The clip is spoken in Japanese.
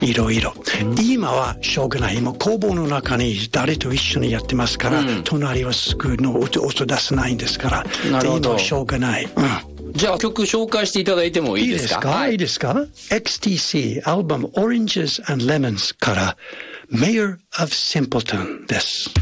いろいろ。今はしょうがない。今工房の中に誰と一緒にやってますから、隣はすぐの音出せないんですから。 なるほど。 今はしょうがない。 じゃあ曲紹介していただいてもいいですか？ いいですか？ XTC アルバム Oranges and Lemons から Mayor of Simpleton です。